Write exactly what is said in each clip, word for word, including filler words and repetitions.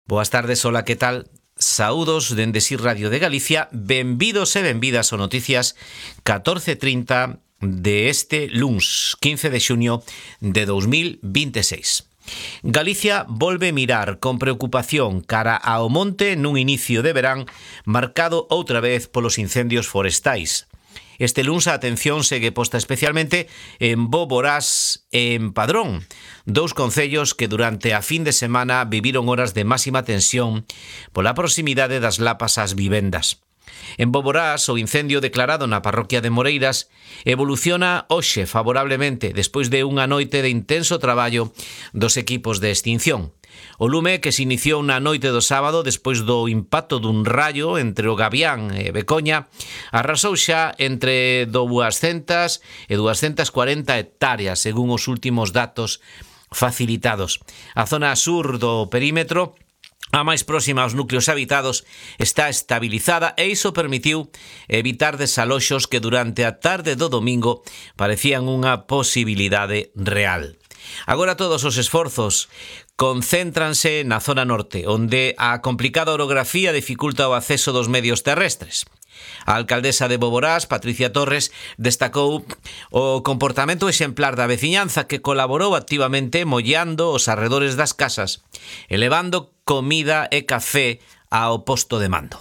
Boas tardes, hola, que tal? Saúdos dende Si Radio de Galicia, benvidos e benvidas ao Noticias catorce trinta de este luns, quince de xuño de dous mil vinte e seis. Galicia volve mirar con preocupación cara ao monte nun inicio de verán marcado outra vez polos incendios forestais. Este luns a atención segue posta especialmente en Boborás e en Padrón, dous concellos que durante a fin de semana viviron horas de máxima tensión pola proximidade das lapas ás vivendas. En Boborás, o incendio declarado na parroquia de Moreiras evoluciona hoxe favorablemente despois de unha noite de intenso traballo dos equipos de extinción. O lume, que se iniciou na noite do sábado despois do impacto dun raio entre o Gabián e Becoña, arrasou xa entre duascentas e duascentas cuarenta hectáreas, según os últimos datos facilitados. A zona sur do perímetro, a máis próxima aos núcleos habitados, está estabilizada e iso permitiu evitar desaloxos que durante a tarde do domingo parecían unha posibilidade real. Agora todos os esforzos concéntranse na zona norte, onde a complicada orografía dificulta o acceso dos medios terrestres. A alcaldesa de Boborás, Patricia Torres, destacou o comportamento exemplar da veciñanza que colaborou activamente mollando os arredores das casas, elevando comida e café ao posto de mando.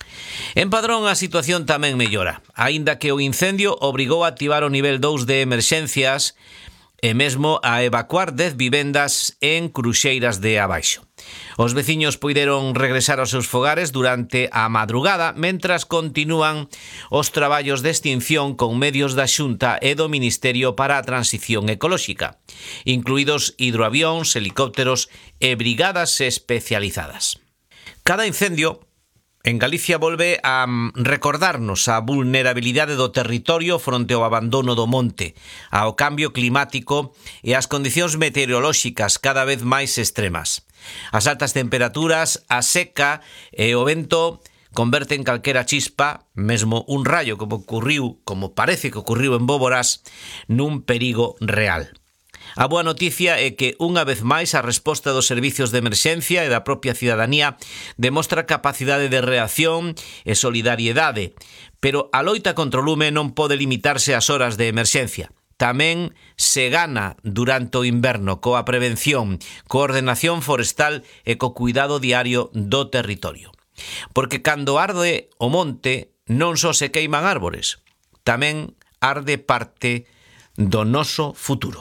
En Padrón a situación tamén mellora, aínda que o incendio obrigou a activar o nivel dous de emerxencias e mesmo a evacuar dez vivendas en Cruxeiras de Abaixo. Os veciños puideron regresar aos seus fogares durante a madrugada, mentras continúan os traballos de extinción con medios da Xunta e do Ministerio para a Transición Ecolóxica, incluídos hidroavións, helicópteros e brigadas especializadas. Cada incendio en Galicia volve a recordarnos a vulnerabilidade do territorio fronte ao abandono do monte, ao cambio climático e ás condicións meteorolóxicas cada vez máis extremas. As altas temperaturas, a seca e o vento converten calquera chispa, mesmo un rayo como ocurriu, como parece que ocurriu en Boborás, nun perigo real. A boa noticia é que, unha vez máis, a resposta dos servicios de emerxencia e da propia cidadanía demostra capacidade de reacción e solidariedade, pero a loita contra o lume non pode limitarse ás horas de emerxencia. Tamén se gana durante o inverno coa prevención, coa ordenación forestal e co cuidado diario do territorio. Porque cando arde o monte non só se queiman árbores, tamén arde parte do noso futuro.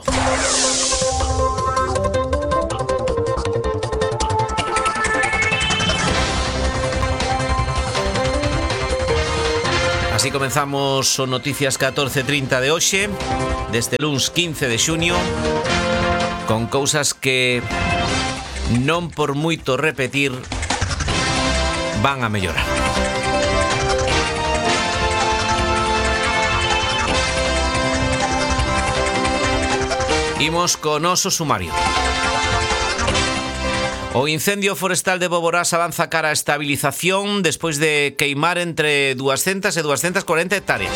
Así comenzamos o Noticias catorce trinta de hoxe, deste luns quince de xuño, con cousas que non por moito repetir van a mellorar. Imos co noso sumario. O incendio forestal de Boborás avanza cara a estabilización despois de queimar entre duascentas e duascentas cuarenta hectáreas.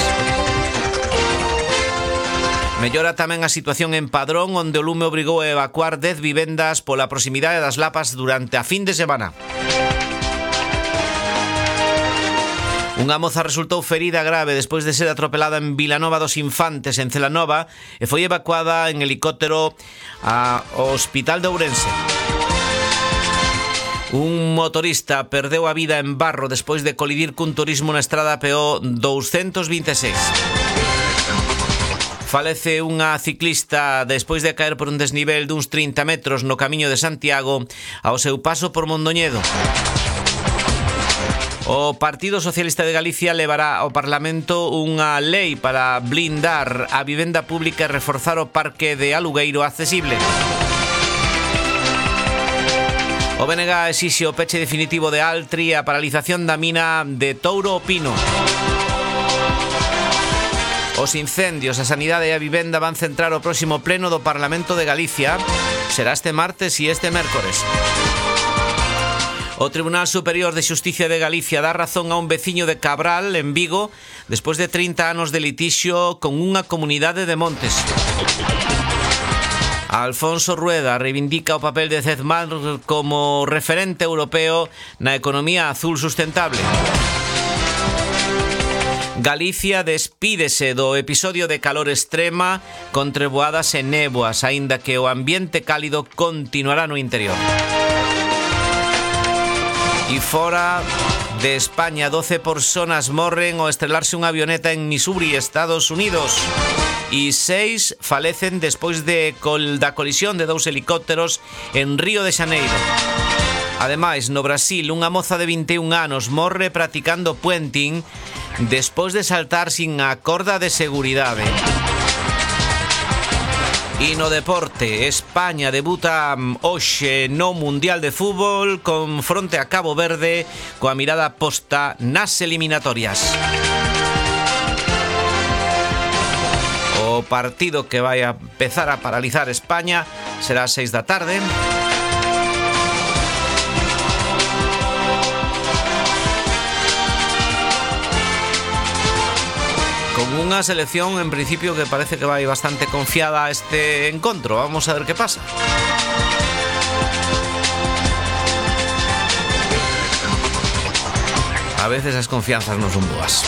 Mellora tamén a situación en Padrón, onde o lume obrigou a evacuar dez vivendas pola proximidade das lapas durante a fin de semana. Unha moza resultou ferida grave despois de ser atropelada en Vilanova dos Infantes, en Celanova, e foi evacuada en helicóptero ao Hospital de Ourense. Un motorista perdeu a vida en Barro despois de colidir cun turismo na estrada P O doscientos vinte e seis. Falece unha ciclista despois de caer por un desnivel duns trinta metros no camiño de Santiago ao seu paso por Mondoñedo. O Partido Socialista de Galicia levará ao Parlamento unha lei para blindar a vivenda pública e reforzar o parque de alugueiro accesible. O B N G exixe o peche definitivo de Altri e a paralización da mina de Touro o Pino. Os incendios, a sanidade e a vivenda van centrar o próximo pleno do Parlamento de Galicia. Será este martes e este mércores. O Tribunal Superior de Xusticia de Galicia dá razón a un veciño de Cabral, en Vigo, despois de trinta anos de litixio con unha comunidade de montes. Alfonso Rueda reivindica o papel de Cedmar como referente europeo na economía azul sustentable. Galicia despídese do episodio de calor extrema con treboadas e néboas, aínda que o ambiente cálido continuará no interior. E fora de España, doce persoas morren ao estrelarse unha avioneta en Missouri, Estados Unidos. E seis falecen despois de col da colisión de dous helicópteros en Río de Xaneiro. Ademais, no Brasil, unha moza de vinte e un anos morre practicando puenting despois de saltar sin a corda de seguridade. E no deporte, España debuta hoxe no Mundial de Fútbol con fronte a Cabo Verde coa mirada posta nas eliminatorias. O partido que vai a empezar a paralizar España será ás seis da tarde. Con unha selección en principio que parece que vai bastante confiada a este encontro. Vamos a ver que pasa. A veces as confianzas non son boas.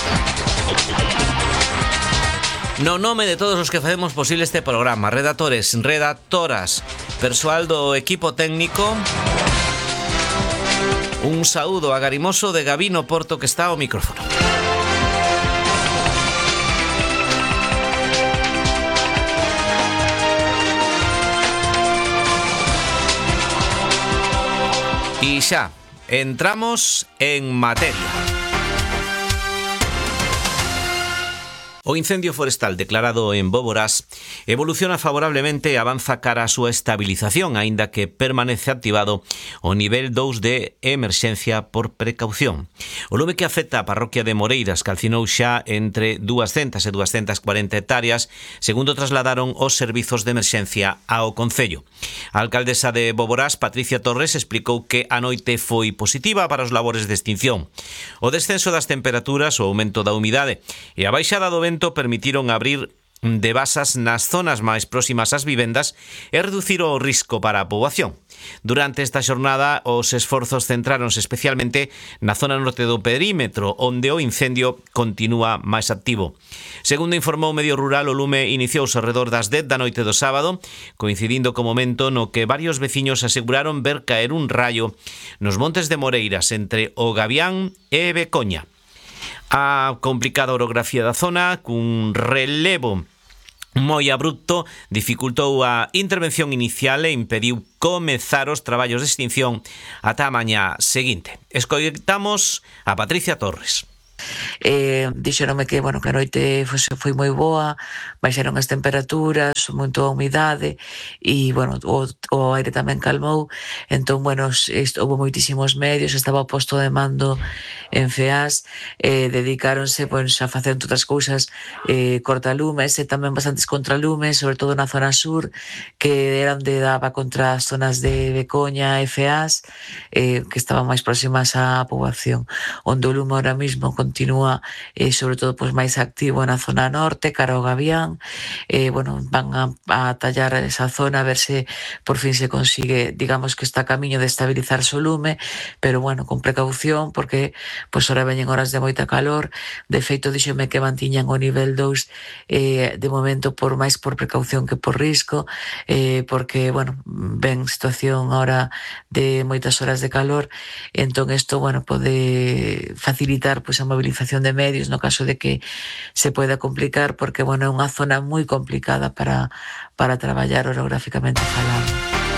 No nome de todos os que facemos posible este programa, redactores, redactoras, persoal do equipo técnico, un saúdo agarimoso de Gabino Porto, que está ao micrófono. E xa, entramos en materia. O incendio forestal declarado en Boborás evoluciona favorablemente e avanza cara a súa estabilización, aínda que permanece activado o nivel dous de emerxencia por precaución. O lume que afecta a parroquia de Moreiras calcinou xa entre duascentas e duascentas cuarenta hectáreas, segundo trasladaron os servizos de emerxencia ao concello. A alcaldesa de Boborás, Patricia Torres, explicou que a noite foi positiva para os labores de extinción. O descenso das temperaturas, o aumento da humidade e a baixada do vento permitiron abrir devasas nas zonas máis próximas ás vivendas e reducir o risco para a poboación. Durante esta xornada, os esforzos centráronse especialmente na zona norte do perímetro, onde o incendio continúa máis activo. Segundo informou Medio Rural, o lume iniciouse ao redor das dez da noite do sábado, coincidindo co momento no que varios veciños aseguraron ver caer un raio nos montes de Moreiras entre o Gavián e Becoña. A complicada orografía da zona, cun relevo moi abrupto, dificultou a intervención inicial e impediu comezar os traballos de extinción ata a mañá seguinte. Escoitamos a Patricia Torres. Eh, dixeronme que, bueno, que a noite foi, foi moi boa, baixaron as temperaturas, moito a humidade e, bueno, o, o aire tamén calmou. Entón, bueno, est, houve moitísimos medios, estaba o posto de mando en FEAS, eh, dedicáronse pois, a facer outras cousas, eh, cortalumes e tamén bastantes contralumes, sobre todo na zona sur, que era onde daba contra as zonas de Becoña e FEAS, eh, que estaban máis próximas á poboación. Onde o lume ahora mismo continúa eh, sobre todo pois máis activo na zona norte, cara ao Gavián. Eh, bueno, van a, a tallar esa zona a ver se por fin se consigue, digamos que está a camiño de estabilizarse o lume, pero bueno, con precaución, porque pois ahora veñen horas de moita calor. De feito, díxome que mantiñan o nivel dous eh, de momento por máis por precaución que por risco, eh, porque, bueno, ven situación ahora de moitas horas de calor, entón isto, bueno, pode facilitar pois a movilización de medios no caso de que se pueda complicar, porque, bueno, é unha zona moi complicada para, para traballar orográficamente falando.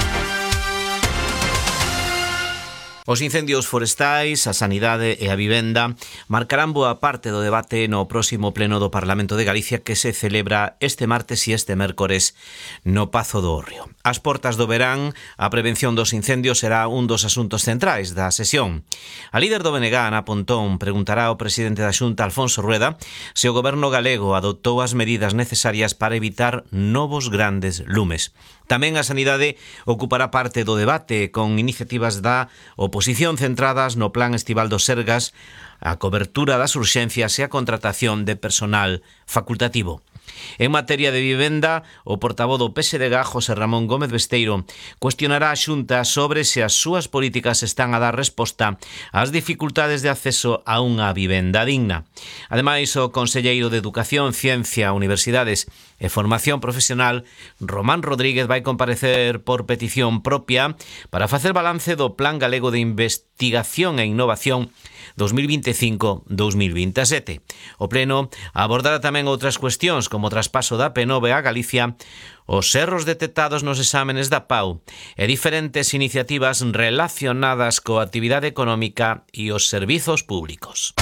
Os incendios forestais, a sanidade e a vivenda marcarán boa parte do debate no próximo pleno do Parlamento de Galicia, que se celebra este martes e este mércores no Pazo do Hórreo. Ás portas do verán, a prevención dos incendios será un dos asuntos centrais da sesión. A líder do B N G, Ana Pontón, preguntará ao presidente da Xunta, Alfonso Rueda, se o goberno galego adoptou as medidas necesarias para evitar novos grandes lumes. Tamén a sanidade ocupará parte do debate con iniciativas da oposición centradas no plan estival dos Sergas, a cobertura das urxencias e a contratación de personal facultativo. En materia de vivenda, o portavoz do P S D G, José Ramón Gómez Besteiro, cuestionará a Xunta sobre se as súas políticas están a dar resposta ás dificultades de acceso a unha vivenda digna. Ademais, o conselleiro de Educación, Ciencia, Universidades e Formación Profesional, Román Rodríguez, vai comparecer por petición propia para facer balance do Plan Galego de Investigación e Innovación dos mil vinte e cinco a dos mil vinte e sete. O Pleno abordará tamén outras cuestións como o traspaso da P nove a Galicia, os erros detectados nos exámenes da P A U e diferentes iniciativas relacionadas coa actividade económica e os servizos públicos.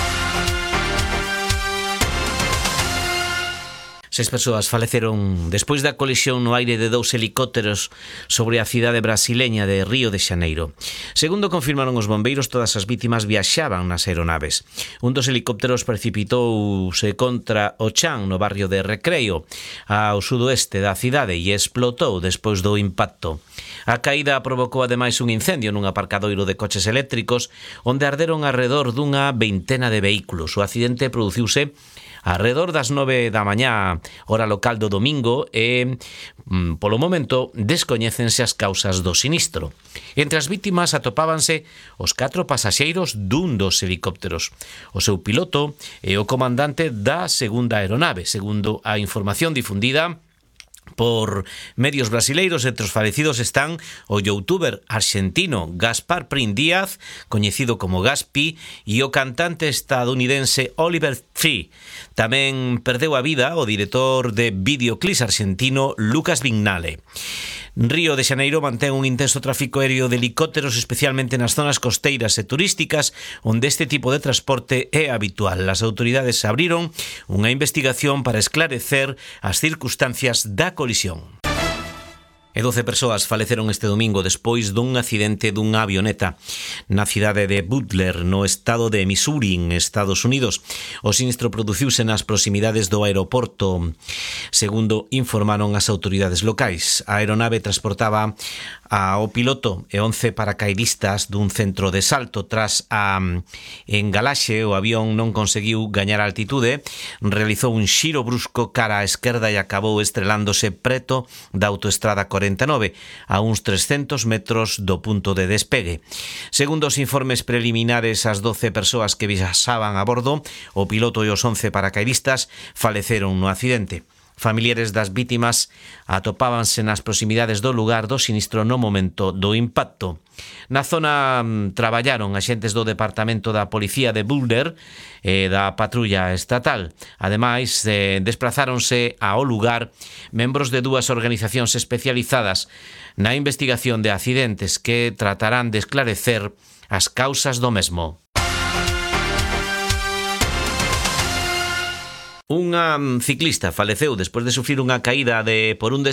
Seis persoas faleceron despois da colisión no aire de dous helicópteros sobre a cidade brasileña de Río de Xaneiro. Segundo confirmaron os bombeiros, todas as vítimas viaxaban nas aeronaves. Un dos helicópteros precipitouse contra o chan no barrio de Recreo, ao sudoeste da cidade, e explotou despois do impacto. A caída provocou ademais un incendio nun aparcadoiro de coches eléctricos onde arderon alrededor dunha veintena de vehículos. O accidente produciuse alrededor das nove da mañá, hora local do domingo, e, polo momento, descoñécense as causas do sinistro. Entre as vítimas atopábanse os catro pasaxeiros dun dos helicópteros, o seu piloto e o comandante da segunda aeronave, segundo a información difundida por medios brasileiros. Entre os falecidos están o youtuber argentino Gaspar Prim Díaz, coñecido como Gaspi, e o cantante estadounidense Oliver Tree. Tamén perdeu a vida o director de videoclips argentino Lucas Vignale. Río de Xaneiro mantén un intenso tráfico aéreo de helicópteros, especialmente nas zonas costeiras e turísticas, onde este tipo de transporte é habitual. As autoridades abriron unha investigación para esclarecer as circunstancias da colisión. E doce persoas faleceron este domingo despois dun accidente dunha avioneta na cidade de Butler, no estado de Missouri, en Estados Unidos. O sinistro produciuse nas proximidades do aeroporto, segundo informaron as autoridades locais. A aeronave transportaba ao piloto e once paracaidistas dun centro de salto. Tras a engalaxe, o avión non conseguiu gañar altitude, realizou un xiro brusco cara á esquerda e acabou estrelándose preto da autoestrada cuarenta e nove, a uns trescentos metros do punto de despegue. Segundo os informes preliminares, as doce persoas que viaxaban a bordo, o piloto e os once paracaidistas, faleceron no accidente. Familiares das vítimas atopábanse nas proximidades do lugar do sinistro no momento do impacto. Na zona traballaron axentes do Departamento da Policía de Boulder e da Patrulla Estatal. Ademais, eh, desplazáronse ao lugar membros de dúas organizacións especializadas na investigación de accidentes que tratarán de esclarecer as causas do mesmo. Unha ciclista faleceu despois de sufrir unha caída de por un